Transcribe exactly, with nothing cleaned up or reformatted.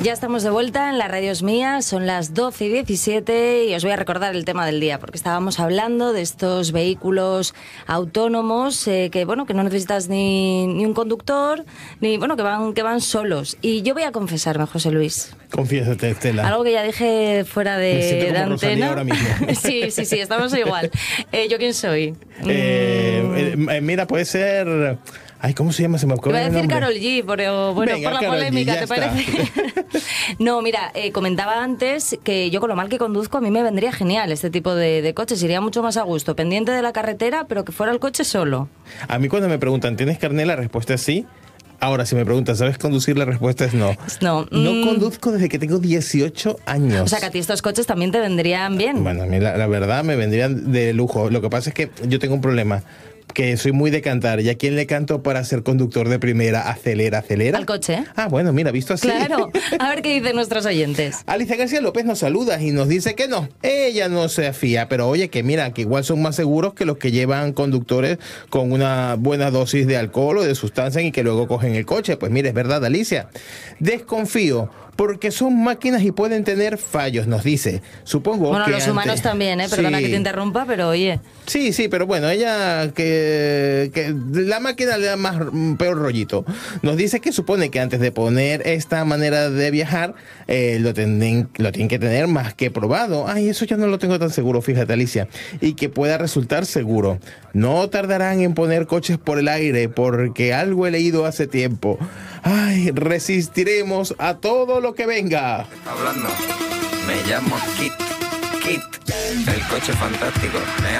Ya estamos de vuelta en las radios mías, son las doce y diecisiete y os voy a recordar el tema del día, porque estábamos hablando de estos vehículos autónomos eh, que bueno que no necesitas ni, ni un conductor, ni bueno que van que van solos. Y yo voy a confesarme, José Luis. Confiésate, Estela. Algo que ya dije fuera de, Me siento como de Rosalía antena. ahora mismo. sí, sí, sí, estamos igual. Eh, ¿Yo quién soy? Eh, Mm. eh, mira, puede ser... Ay, ¿cómo se llama? Se me Iba ocurre a el decir nombre. Karol G, pero bueno, Venga, por la Karol G, polémica, ya ¿te está. parece? No, mira, eh, comentaba antes que yo con lo mal que conduzco a mí me vendría genial este tipo de, de coches, iría mucho más a gusto, pendiente de la carretera, pero que fuera el coche solo. A mí cuando me preguntan, ¿tienes carné? La respuesta es sí. Ahora, si me preguntan, ¿sabes conducir? La respuesta es no. No. No Mm. conduzco desde que tengo dieciocho años. O sea, que a ti estos coches también te vendrían bien. Bueno, a mí la, la verdad me vendrían de lujo. Lo que pasa es que yo tengo un problema, que soy muy de cantar. ¿Y a quién le canto para ser conductor de primera? Acelera, acelera. Al coche. Ah, bueno, mira, visto así. Claro. A ver qué dicen nuestros oyentes. Alicia García López nos saluda y nos dice que no, ella no se afía, pero oye, que mira, que igual son más seguros que los que llevan conductores con una buena dosis de alcohol o de sustancia y que luego cogen el coche. Pues mira, es verdad, Alicia. Desconfío, porque son máquinas y pueden tener fallos, nos dice. Supongo Bueno, que los antes- humanos también, ¿eh? Perdona Sí. que te interrumpa, pero oye. Sí, sí, pero bueno, ella que, que la máquina le da más mm, peor rollito. Nos dice que supone que antes de poner esta manera de viajar, eh, lo, tienen, lo tienen que tener más que probado. Ay, eso ya no lo tengo tan seguro, fíjate, Alicia. Y que pueda resultar seguro. No tardarán en poner coches por el aire, porque algo he leído hace tiempo. Ay, resistiremos a todo lo que venga. Hablando, me llamo Kit, Kit, el coche fantástico. Me